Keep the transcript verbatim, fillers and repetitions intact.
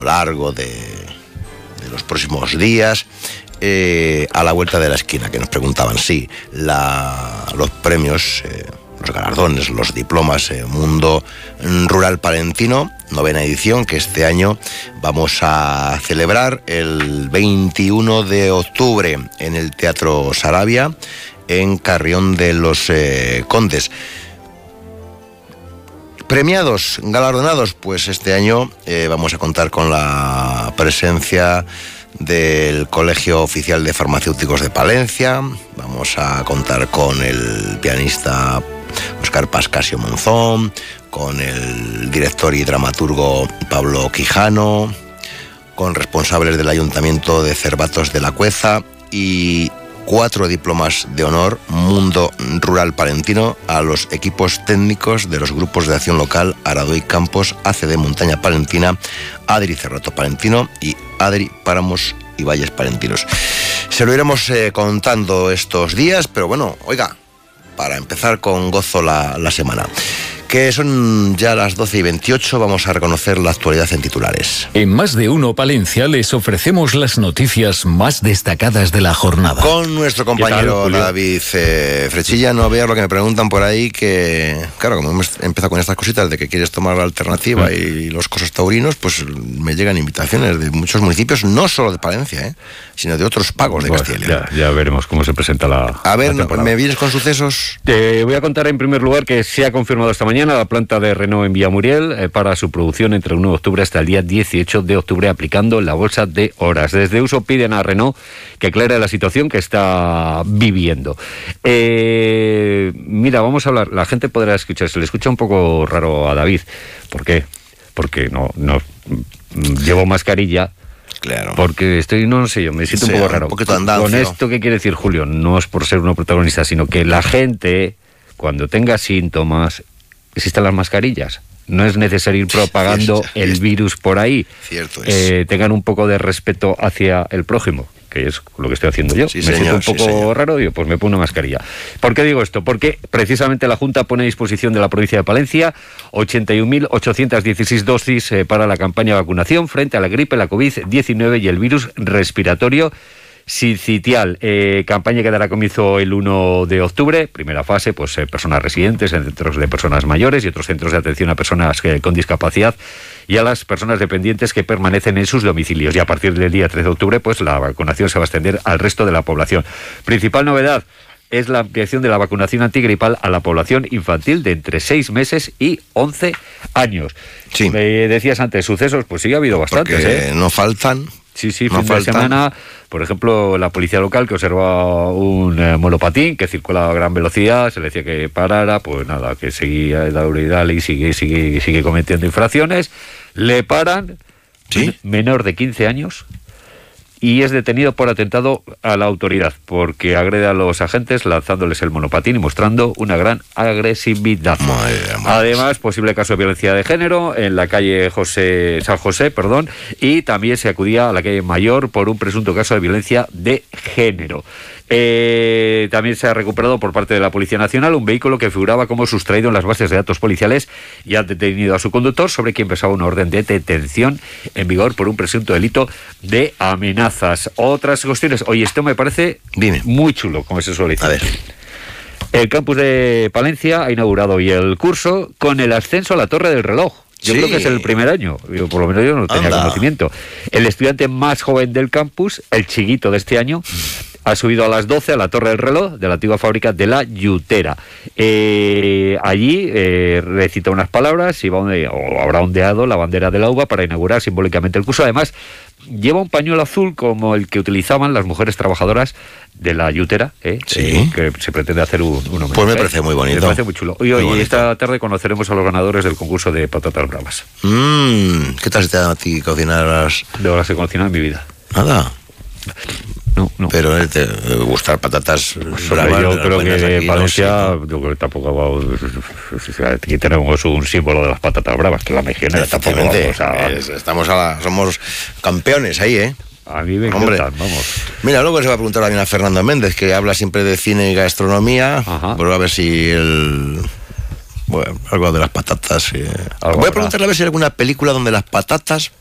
lo largo de, de los próximos días. Eh, a la vuelta de la esquina, que nos preguntaban, sí, la, los premios, eh, los galardones, los diplomas eh, Mundo Rural Palentino, novena edición, que este año vamos a celebrar el veintiuno de octubre en el Teatro Sarabia, en Carrión de los eh, Condes. Premiados, galardonados, pues este año eh, vamos a contar con la presencia del Colegio Oficial de Farmacéuticos de Palencia. Vamos a contar con el pianista Óscar Pascasio Monzón, con el director y dramaturgo Pablo Quijano, con responsables del Ayuntamiento de Cervatos de la Cueza y cuatro diplomas de honor Mundo Rural Palentino a los equipos técnicos de los grupos de acción local Aradoy Campos, A C D Montaña Palentina, Adri Cerrato Palentino y Adri Páramos y Valles Palentinos. Se lo iremos eh, contando estos días, pero bueno, oiga, para empezar con gozo la, la semana, que son ya las doce y veintiocho, vamos a reconocer la actualidad en titulares. En Más de Uno Palencia les ofrecemos las noticias más destacadas de la jornada. Con nuestro compañero tal, David eh, Frechilla. No veas lo que me preguntan por ahí, que claro, como hemos empezado con estas cositas de que quieres tomar la alternativa mm. y los cosos taurinos, pues me llegan invitaciones de muchos municipios, no solo de Palencia, ¿eh? sino de otros pagos de bueno, Castilla y León. Ya, ya veremos cómo se presenta la A ver, la ¿me vienes con sucesos? Te voy a contar en primer lugar que se ha confirmado esta mañana la planta de Renault en Villamuriel eh, para su producción entre el uno de octubre hasta el día dieciocho de octubre, aplicando la bolsa de horas. Desde Uso piden a Renault que aclare la situación que está viviendo. Eh, mira, vamos a hablar, la gente podrá escuchar, se le escucha un poco raro a David. ¿Por qué? Porque no, no llevo mascarilla. Claro. Porque estoy, no sé yo, me siento sí, un poco raro. Un poquito andancio. Con esto, ¿qué quiere decir, Julio? No es por ser uno protagonista, sino que la gente, cuando tenga síntomas, existen las mascarillas. No es necesario ir propagando el virus por ahí. Cierto es. Eh, tengan un poco de respeto hacia el prójimo, que es lo que estoy haciendo yo. Sí, me señor, siento un poco sí, raro, digo, pues me pongo una mascarilla. ¿Por qué digo esto? Porque precisamente la Junta pone a disposición de la provincia de Palencia ochenta y un mil ochocientas dieciséis dosis eh, para la campaña de vacunación frente a la gripe, la covid diecinueve y el virus respiratorio sincitial. Eh, campaña que dará comienzo el uno de octubre. Primera fase, pues eh, personas residentes en centros de personas mayores y otros centros de atención a personas eh, con discapacidad y a las personas dependientes que permanecen en sus domicilios. Y a partir del día trece de octubre, pues la vacunación se va a extender al resto de la población. Principal novedad es la ampliación de la vacunación antigripal a la población infantil de entre seis meses y once años. Sí. Me decías antes, sucesos, pues sí ha habido bastantes. Porque ¿eh? no faltan. Sí, sí, no fin faltan. de semana, por ejemplo, la policía local que observa un eh, monopatín que circula a gran velocidad, se le decía que parara, pues nada, que seguía dale y dale y sigue, sigue, sigue cometiendo infracciones, le paran, ¿sí? menor de quince años, y es detenido por atentado a la autoridad, porque agrede a los agentes lanzándoles el monopatín y mostrando una gran agresividad. Madre, madre. Además, posible caso de violencia de género en la calle José San José, perdón, y también se acudía a la calle Mayor por un presunto caso de violencia de género. Eh, también se ha recuperado por parte de la Policía Nacional un vehículo que figuraba como sustraído en las bases de datos policiales y ha detenido a su conductor, sobre quien pesaba una orden de detención en vigor por un presunto delito de amenazas. Otras cuestiones. Oye, esto me parece Dime. muy chulo, como se suele decir. A ver. El campus de Palencia ha inaugurado hoy el curso con el ascenso a la Torre del Reloj. Yo sí. creo que es el primer año, yo, por lo menos yo no tenía Anda. conocimiento. El estudiante más joven del campus, el chiquito de este año, ha subido a las doce a la Torre del Reloj de la antigua fábrica de la Yutera. Eh, allí eh, recita unas palabras y va onde, o habrá ondeado la bandera de la uva para inaugurar simbólicamente el curso. Además, lleva un pañuelo azul como el que utilizaban las mujeres trabajadoras de la Yutera, ¿eh? Sí. Eh, que se pretende hacer un, un homenaje. Pues me parece muy bonito. Me parece muy chulo. Y hoy, esta tarde conoceremos a los ganadores del concurso de patatas bravas. Mmm, ¿qué tal se te da a ti cocinar las...? De horas he cocinado en mi vida. Nada. No, no. Pero eh, te debe gustar patatas bravas. Yo creo que de aquí, Palencia, no sé. yo creo que tampoco, aquí tenemos un símbolo de las patatas bravas, que es la mejillonera. Tampoco, Efectivamente, o sea, es- estamos a la- somos campeones ahí, ¿eh? a mí me Hombre. encantan, vamos. Mira, luego se va a preguntar también a Fernando Méndez, que habla siempre de cine y gastronomía. Ajá. Pues a ver si el... Bueno, algo de las patatas. eh. Algo Voy a habrá. preguntarle a ver si hay alguna película donde las patatas